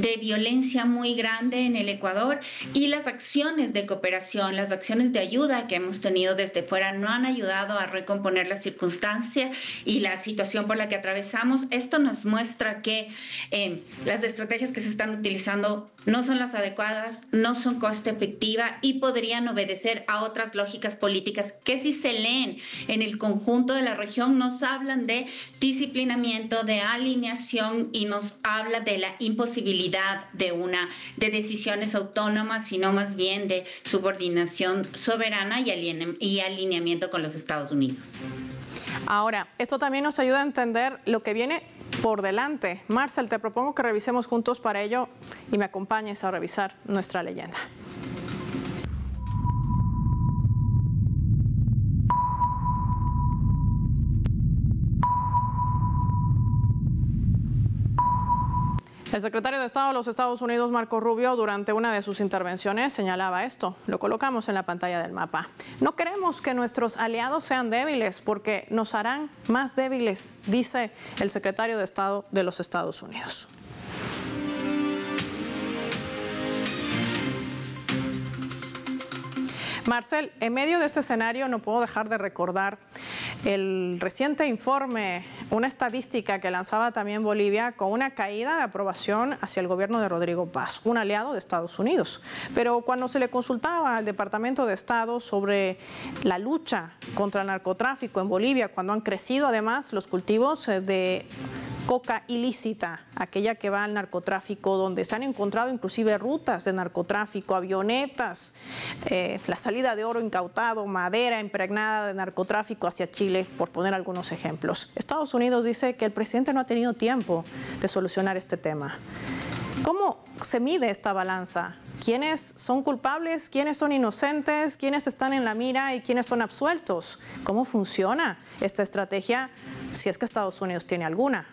de violencia muy grande en el Ecuador, y las acciones de cooperación, las acciones de ayuda que hemos tenido desde fuera no han ayudado a recomponer la circunstancia y la situación por la que atravesamos. Esto nos muestra que las estrategias que se están utilizando no son las adecuadas, no son coste efectivas y podrían obedecer a otras lógicas políticas que, si se leen en el conjunto de la región, nos hablan de disciplinamiento, de alineación, y nos habla de la imposibilidad de decisiones autónomas, sino más bien de subordinación soberana y alineamiento con los Estados Unidos. Ahora, esto también nos ayuda a entender lo que viene por delante. Marcel, te propongo que revisemos juntos para ello y me acompañes a revisar nuestra leyenda. El secretario de Estado de los Estados Unidos, Marco Rubio, durante una de sus intervenciones señalaba esto. Lo colocamos en la pantalla del mapa. No queremos que nuestros aliados sean débiles porque nos harán más débiles, dice el secretario de Estado de los Estados Unidos. Marcel, en medio de este escenario no puedo dejar de recordar el reciente informe, una estadística que lanzaba también Bolivia con una caída de aprobación hacia el gobierno de Rodrigo Paz, un aliado de Estados Unidos. Pero cuando se le consultaba al Departamento de Estado sobre la lucha contra el narcotráfico en Bolivia, cuando han crecido además los cultivos de coca ilícita, aquella que va al narcotráfico, donde se han encontrado inclusive rutas de narcotráfico, avionetas, la salida de oro incautado, madera impregnada de narcotráfico hacia Chile, por poner algunos ejemplos. Estados Unidos dice que el presidente no ha tenido tiempo de solucionar este tema. ¿Cómo se mide esta balanza? ¿Quiénes son culpables? ¿Quiénes son inocentes? ¿Quiénes están en la mira y quiénes son absueltos? ¿Cómo funciona esta estrategia, si es que Estados Unidos tiene alguna?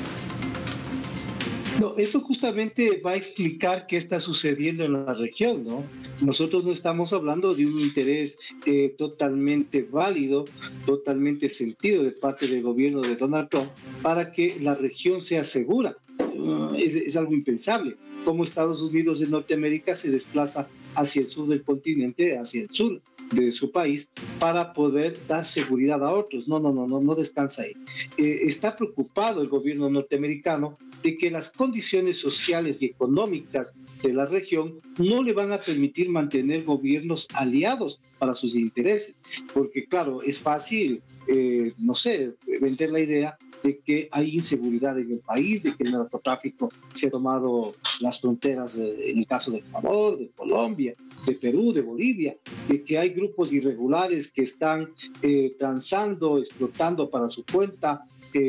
No, esto justamente va a explicar qué está sucediendo en la región, ¿no? Nosotros no estamos hablando de un interés totalmente válido, totalmente sentido de parte del gobierno de Donald Trump para que la región sea segura. Es algo impensable. Cómo Estados Unidos de Norteamérica se desplaza hacia el sur del continente, hacia el sur de su país, para poder dar seguridad a otros. No descansa ahí. Está preocupado el gobierno norteamericano de que las condiciones sociales y económicas de la región no le van a permitir mantener gobiernos aliados para sus intereses, porque claro, es fácil, vender la idea de que hay inseguridad en el país, de que el narcotráfico se ha tomado las fronteras, en el caso de Ecuador, de Colombia, de Perú, de Bolivia, de que hay grupos irregulares que están transando, explotando para su cuenta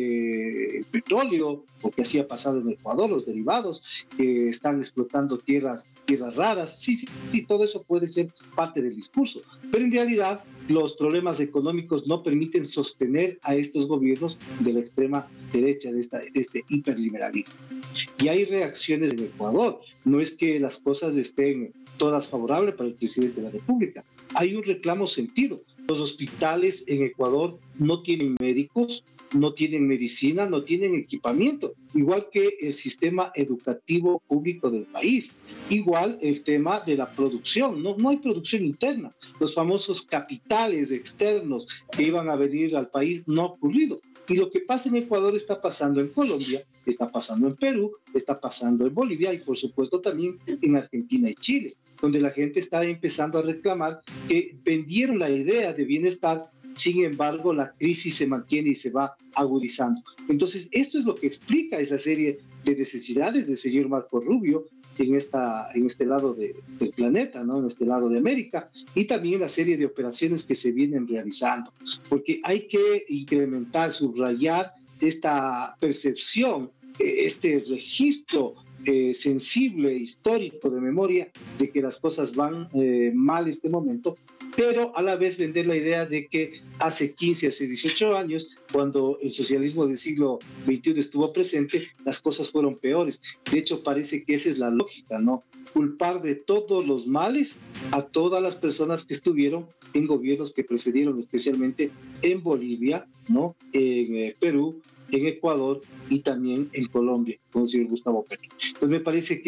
petróleo, o que así ha pasado en Ecuador, los derivados, que están explotando tierras raras. Sí, todo eso puede ser parte del discurso, pero en realidad los problemas económicos no permiten sostener a estos gobiernos de la extrema derecha, de este hiperliberalismo. Y hay reacciones en Ecuador, no es que las cosas estén todas favorables para el presidente de la República, hay un reclamo sentido. Los hospitales en Ecuador no tienen médicos, no tienen medicina, no tienen equipamiento, igual que el sistema educativo público del país. Igual el tema de la producción, no hay producción interna. Los famosos capitales externos que iban a venir al país no ha ocurrido. Y lo que pasa en Ecuador está pasando en Colombia, está pasando en Perú, está pasando en Bolivia y por supuesto también en Argentina y Chile, donde la gente está empezando a reclamar que vendieron la idea de bienestar. Sin embargo, la crisis se mantiene y se va agudizando. Entonces, esto es lo que explica esa serie de necesidades del señor Marco Rubio en este lado del planeta, ¿no? En este lado de América, y también la serie de operaciones que se vienen realizando, porque hay que incrementar, subrayar esta percepción, este registro sensible, histórico, de memoria, de que las cosas van mal en este momento, pero a la vez vender la idea de que hace 15, hace 18 años, cuando el socialismo del siglo XXI estuvo presente, las cosas fueron peores. De hecho, parece que esa es la lógica, ¿no? Culpar de todos los males a todas las personas que estuvieron en gobiernos que precedieron, especialmente en Bolivia, ¿no? En Perú, en Ecuador y también en Colombia, con el señor Gustavo Petro. Entonces me parece que